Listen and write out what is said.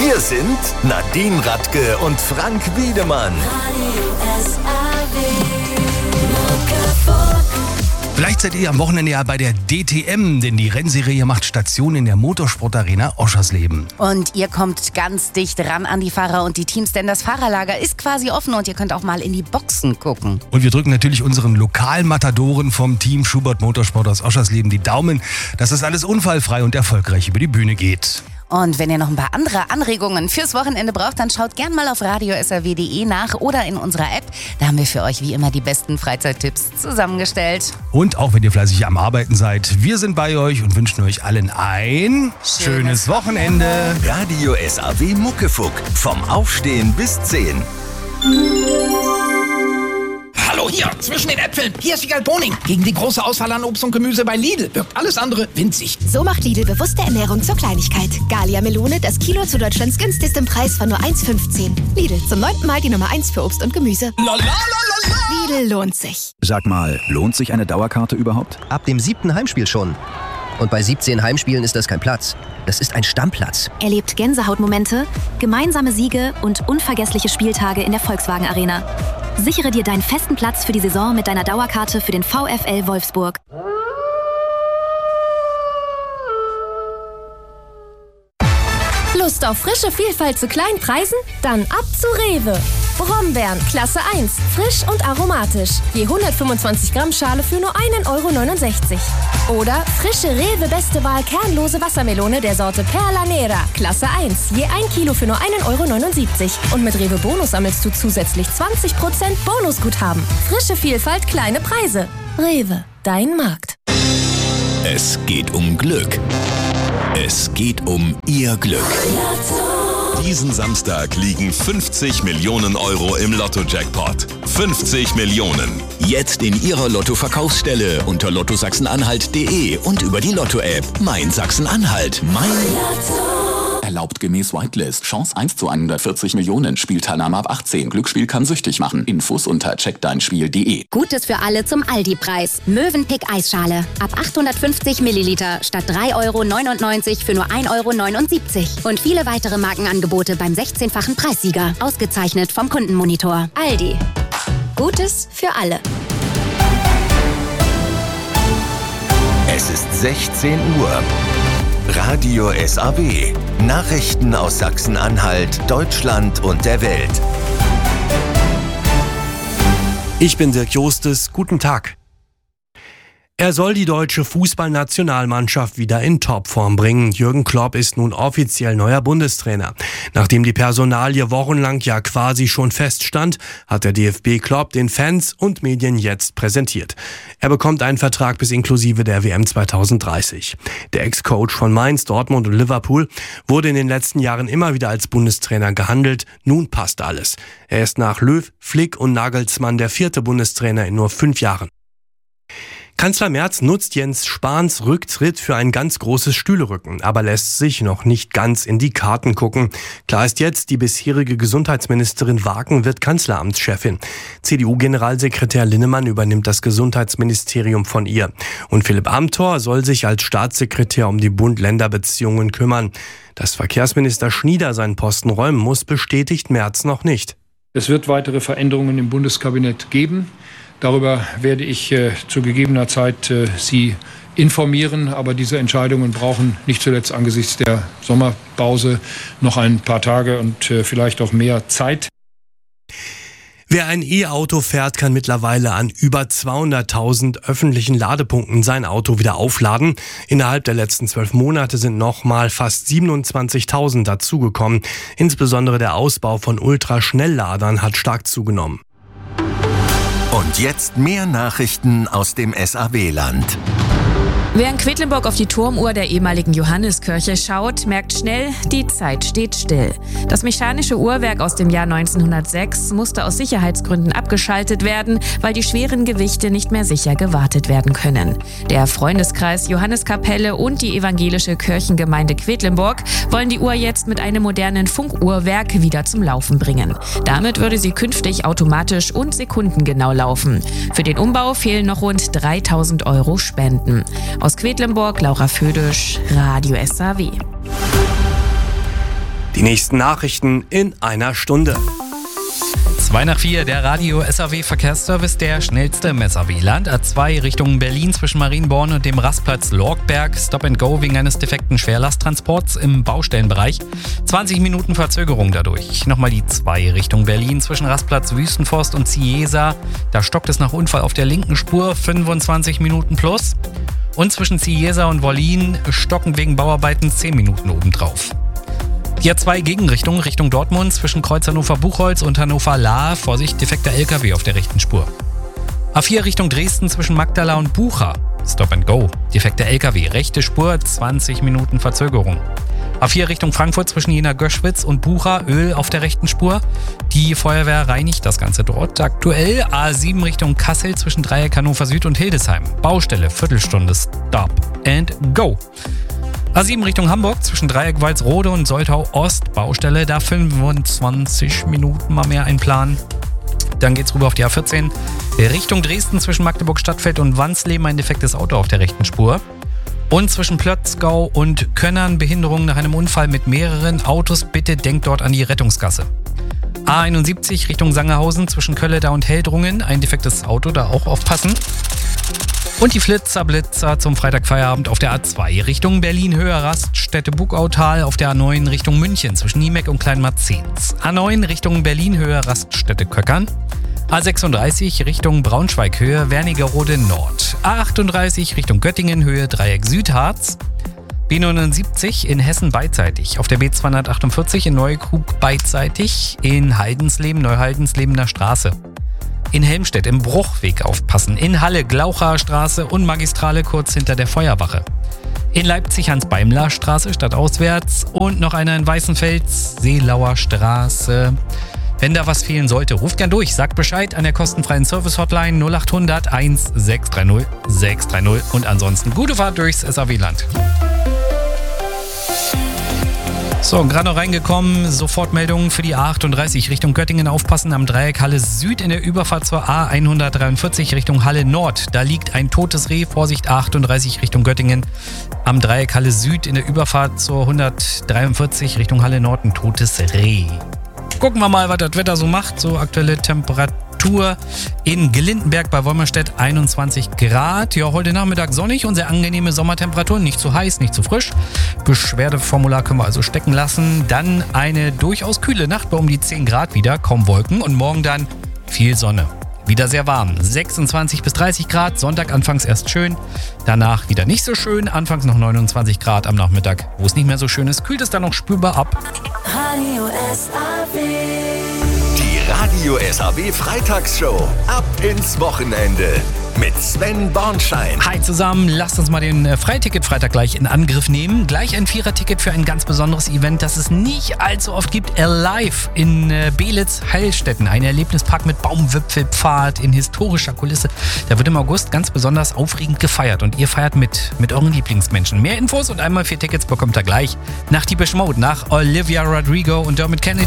Wir sind Nadine Radke und Frank Wiedemann. Vielleicht seid ihr am Wochenende ja bei der DTM, denn die Rennserie macht Station in der Motorsportarena Oschersleben. Und ihr kommt ganz dicht ran an die Fahrer und die Teams, denn das Fahrerlager ist quasi offen und ihr könnt auch mal in die Boxen gucken. Und wir drücken natürlich unseren Lokalmatadoren vom Team Schubert Motorsport aus Oschersleben die Daumen, dass das alles unfallfrei und erfolgreich über die Bühne geht. Und wenn ihr noch ein paar andere Anregungen fürs Wochenende braucht, dann schaut gern mal auf radiosrw.de nach oder in unserer App. Da haben wir für euch wie immer die besten Freizeittipps zusammengestellt. Und auch wenn ihr fleißig am Arbeiten seid, wir sind bei euch und wünschen euch allen ein schönes Wochenende. Radio SAW Muckefuck. Vom Aufstehen bis 10. Hallo, hier, zwischen den Äpfeln. Hier ist Wiegald Boning. Gegen die große Auswahl an Obst und Gemüse bei Lidl wirkt alles andere winzig. So macht Lidl bewusste Ernährung zur Kleinigkeit. Gallia Melone, das Kilo zu Deutschlands günstigstem Preis von nur 1,15. Lidl, zum 9. Mal die Nummer 1 für Obst und Gemüse. Lidl lohnt sich. Sag mal, lohnt sich eine Dauerkarte überhaupt? Ab dem 7. Heimspiel schon. Und bei 17 Heimspielen ist das kein Platz. Das ist ein Stammplatz. Erlebt Gänsehautmomente, gemeinsame Siege und unvergessliche Spieltage in der Volkswagen Arena. Sichere dir deinen festen Platz für die Saison mit deiner Dauerkarte für den VfL Wolfsburg. Lust auf frische Vielfalt zu kleinen Preisen? Dann ab zu Rewe. Brombeeren, Klasse 1, frisch und aromatisch. Je 125 Gramm Schale für nur 1,69 €. Oder frische Rewe Beste Wahl kernlose Wassermelone der Sorte Perla Nera, Klasse 1, je 1 Kilo für nur 1,79 €. Und mit Rewe Bonus sammelst du zusätzlich 20% Bonusguthaben. Frische Vielfalt, kleine Preise. Rewe, dein Markt. Es geht um Glück. Es geht um Ihr Glück. Diesen Samstag liegen 50 Millionen € im Lotto-Jackpot. 50 Millionen. Jetzt in Ihrer Lotto-Verkaufsstelle unter lottosachsen-anhalt.de und über die Lotto-App. Mein Sachsen-Anhalt. Mein Lotto. Erlaubt gemäß Whitelist. Chance 1 zu 140 Millionen. Spielteilnahme ab 18. Glücksspiel kann süchtig machen. Infos unter checkdeinspiel.de. Gutes für alle zum Aldi-Preis. Mövenpick Eisschale. Ab 850 Milliliter statt 3,99 € für nur 1,79 €. Und viele weitere Markenangebote beim 16-fachen Preissieger. Ausgezeichnet vom Kundenmonitor. Aldi. Gutes für alle. Es ist 16 Uhr. Radio SAW. Nachrichten aus Sachsen-Anhalt, Deutschland und der Welt. Ich bin Dirk Jostes. Guten Tag. Er soll die deutsche Fußballnationalmannschaft wieder in Topform bringen. Jürgen Klopp ist nun offiziell neuer Bundestrainer. Nachdem die Personalie wochenlang ja quasi schon feststand, hat der DFB Klopp den Fans und Medien jetzt präsentiert. Er bekommt einen Vertrag bis inklusive der WM 2030. Der Ex-Coach von Mainz, Dortmund und Liverpool wurde in den letzten Jahren immer wieder als Bundestrainer gehandelt. Nun passt alles. Er ist nach Löw, Flick und Nagelsmann der 4. Bundestrainer in nur 5 Jahren. Kanzler Merz nutzt Jens Spahns Rücktritt für ein ganz großes Stühlerücken, aber lässt sich noch nicht ganz in die Karten gucken. Klar ist jetzt, die bisherige Gesundheitsministerin Wagen wird Kanzleramtschefin. CDU-Generalsekretär Linnemann übernimmt das Gesundheitsministerium von ihr. Und Philipp Amthor soll sich als Staatssekretär um die Bund-Länder-Beziehungen kümmern. Dass Verkehrsminister Schnieder seinen Posten räumen muss, bestätigt Merz noch nicht. Es wird weitere Veränderungen im Bundeskabinett geben. Darüber werde ich zu gegebener Zeit Sie informieren. Aber diese Entscheidungen brauchen nicht zuletzt angesichts der Sommerpause noch ein paar Tage und vielleicht auch mehr Zeit. Wer ein E-Auto fährt, kann mittlerweile an über 200.000 öffentlichen Ladepunkten sein Auto wieder aufladen. Innerhalb der letzten 12 Monate sind nochmal fast 27.000 dazugekommen. Insbesondere der Ausbau von Ultraschnellladern hat stark zugenommen. Und jetzt mehr Nachrichten aus dem SAW-Land. Wer in Quedlinburg auf die Turmuhr der ehemaligen Johanneskirche schaut, merkt schnell, die Zeit steht still. Das mechanische Uhrwerk aus dem Jahr 1906 musste aus Sicherheitsgründen abgeschaltet werden, weil die schweren Gewichte nicht mehr sicher gewartet werden können. Der Freundeskreis Johanneskapelle und die evangelische Kirchengemeinde Quedlinburg wollen die Uhr jetzt mit einem modernen Funkuhrwerk wieder zum Laufen bringen. Damit würde sie künftig automatisch und sekundengenau laufen. Für den Umbau fehlen noch rund 3.000 € Spenden. Aus Quedlinburg, Laura Födisch, Radio SAW. Die nächsten Nachrichten in einer Stunde. 3:02, der Radio SAW Verkehrsservice, der schnellste im SAW-Land. A2 Richtung Berlin zwischen Marienborn und dem Rastplatz Lorgberg. Stop and go wegen eines defekten Schwerlasttransports im Baustellenbereich. 20 Minuten Verzögerung dadurch. Nochmal die 2 Richtung Berlin zwischen Rastplatz Wüstenforst und Cieza. Da stockt es nach Unfall auf der linken Spur, 25 Minuten plus. Und zwischen Cieza und Wollin stocken wegen Bauarbeiten 10 Minuten obendrauf. Die A2 Gegenrichtung Richtung Dortmund zwischen Kreuz Hannover-Buchholz und Hannover-Lahr. Vorsicht, defekter LKW auf der rechten Spur. A4 Richtung Dresden zwischen Magdala und Bucha. Stop and go. Defekter LKW, rechte Spur, 20 Minuten Verzögerung. A4 Richtung Frankfurt zwischen Jena-Göschwitz und Bucha, Öl auf der rechten Spur. Die Feuerwehr reinigt das Ganze dort aktuell. A7 Richtung Kassel zwischen Dreieck Hannover Süd und Hildesheim. Baustelle, Viertelstunde, Stop and go. A7 Richtung Hamburg zwischen Dreieck Walsrode und Soltau Ost, Baustelle, da 25 Minuten mal mehr einplanen. Dann geht's rüber auf die A14 Richtung Dresden zwischen Magdeburg Stadtfeld und Wansleben, ein defektes Auto auf der rechten Spur. Und zwischen Plötzgau und Könnern Behinderung nach einem Unfall mit mehreren Autos, bitte denkt dort an die Rettungskasse. A71 Richtung Sangerhausen zwischen Kölleda und Heldrungen, ein defektes Auto, da auch aufpassen. Und die Blitzer zum Freitagfeierabend auf der A2 Richtung Berlin-Höhe Raststätte Buckautal, auf der A9 Richtung München zwischen Niemeck und Kleinmarzens. A9 Richtung Berlin-Höhe Raststätte Köckern. A36 Richtung Braunschweig-Höhe Wernigerode Nord. A38 Richtung Göttingen Höhe Dreieck Südharz. B79 in Hessen beidseitig. Auf der B248 in Neukrug beidseitig. In Haldensleben, Neuhaldenslebener Straße. In Helmstedt im Bruchweg aufpassen. In Halle Glaucher Straße und Magistrale kurz hinter der Feuerwache. In Leipzig Hans-Beimler Straße stadtauswärts und noch einer in Weißenfels Seelauer Straße. Wenn da was fehlen sollte, ruft gern durch. Sagt Bescheid an der kostenfreien Service-Hotline 0800 1630 630 und ansonsten gute Fahrt durchs SAW-Land. So, gerade noch reingekommen, Sofortmeldungen für die A38 Richtung Göttingen aufpassen, am Dreieck Halle Süd in der Überfahrt zur A143 Richtung Halle Nord. Da liegt ein totes Reh, Vorsicht A38 Richtung Göttingen, am Dreieck Halle Süd in der Überfahrt zur 143 Richtung Halle Nord ein totes Reh. Gucken wir mal, was das Wetter so macht, so aktuelle Temperatur in Glindenberg bei Wolmerstedt 21 Grad. Ja, heute Nachmittag sonnig und sehr angenehme Sommertemperaturen, nicht zu heiß, nicht zu frisch. Beschwerdeformular können wir also stecken lassen. Dann eine durchaus kühle Nacht bei um die 10 Grad wieder, kaum Wolken und morgen dann viel Sonne. Wieder sehr warm, 26 bis 30 Grad, Sonntag anfangs erst schön, danach wieder nicht so schön, anfangs noch 29 Grad am Nachmittag. Wo es nicht mehr so schön ist, kühlt es dann noch spürbar ab. Radio SAW. Die Radio SAW Freitagsshow. Ab ins Wochenende. Mit Sven Bornschein. Hi zusammen, lasst uns mal den Freiticket-Freitag gleich in Angriff nehmen. Gleich ein 4er-Ticket für ein ganz besonderes Event, das es nicht allzu oft gibt. Alive in Belitz-Heilstätten. Ein Erlebnispark mit Baumwipfelpfad in historischer Kulisse. Da wird im August ganz besonders aufregend gefeiert. Und ihr feiert mit euren Lieblingsmenschen. Mehr Infos und einmal 4 Tickets bekommt ihr gleich nach Depeche Mode, nach Olivia Rodrigo und Dermot Kennedy.